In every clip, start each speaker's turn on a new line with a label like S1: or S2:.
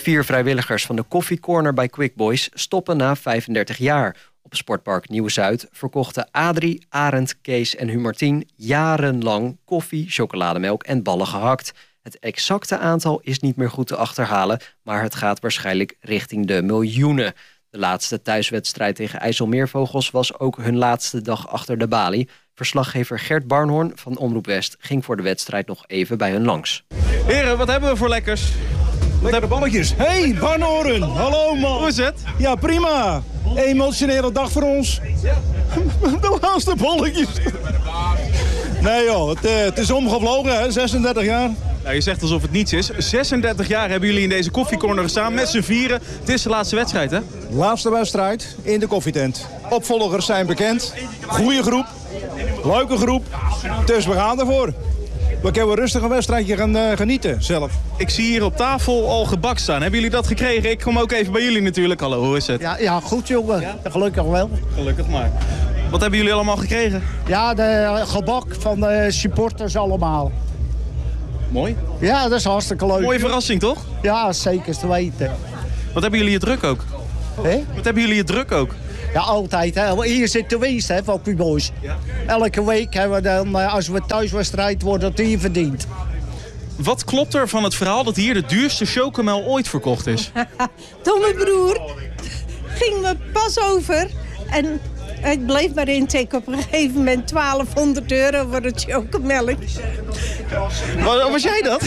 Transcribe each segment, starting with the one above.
S1: 4 vrijwilligers van de Coffee Corner bij Quick Boys stoppen na 35 jaar. Op Sportpark Nieuw-Zuid verkochten Adrie, Arend, Kees en Humartien jarenlang koffie, chocolademelk en ballen gehakt. Het exacte aantal is niet meer goed te achterhalen, maar het gaat waarschijnlijk richting de miljoenen. De laatste thuiswedstrijd tegen IJsselmeervogels was ook hun laatste dag achter de balie. Verslaggever Gert Barnhoorn van Omroep West ging voor de wedstrijd nog even bij hun langs.
S2: Heren, wat hebben we voor lekkers?
S3: Lekkere balletjes. Hey, Barnhoorn. Hallo man.
S2: Hoe is het?
S3: Ja, prima. Emotionele dag voor ons. De laatste balletjes. Nee joh, het is omgevlogen hè, 36 jaar.
S2: Nou, je zegt alsof het niets is. 36 jaar hebben jullie in deze koffiecorner gestaan met z'n vieren. Het is de laatste wedstrijd, hè?
S3: Laatste wedstrijd in de koffietent. Opvolgers zijn bekend. Goeie groep. Leuke groep. Dus we gaan ervoor. We kunnen rustig een wedstrijdje gaan genieten zelf.
S2: Ik zie hier op tafel al gebak staan. Hebben jullie dat gekregen? Ik kom ook even bij jullie natuurlijk. Hallo, hoe is het?
S4: Ja, goed jongen. Ja? Gelukkig wel.
S2: Gelukkig maar. Wat hebben jullie allemaal gekregen?
S4: Ja, de gebak van de supporters allemaal.
S2: Mooi.
S4: Ja, dat is hartstikke leuk.
S2: Mooie verrassing, toch?
S4: Ja, zeker te weten.
S2: Wat hebben jullie hier druk ook?
S4: Hé?
S2: Wat hebben jullie hier druk ook?
S4: Ja, altijd. Hè. Hier zit de winst hè, van Quick Boys. Ja. Elke week hebben we dan, als we thuiswedstrijd wordt dat hier verdiend.
S2: Wat klopt er van het verhaal dat hier de duurste chocomel ooit verkocht is?
S5: Domme broer ging me pas over en het bleef maar intikken. Op een gegeven moment 1200 euro voor het chocomelk.
S2: Was jij dat?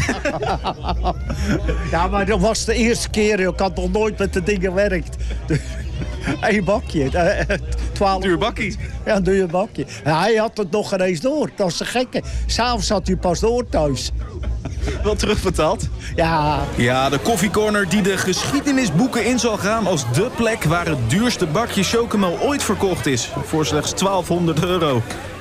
S4: Ja, maar dat was de eerste keer. Ik had nog nooit met de dingen gewerkt. Eén bakje. 12...
S2: Duur bakkie.
S4: Ja, een duur bakje. Ja, hij had het nog ineens door. Dat was de gekke. S'avonds zat hij pas door thuis.
S2: Wel terugbetaald?
S4: Ja.
S6: Ja, de koffiecorner die de geschiedenisboeken in zal gaan als dé plek waar het duurste bakje chocomel ooit verkocht is. Voor slechts 1200 euro.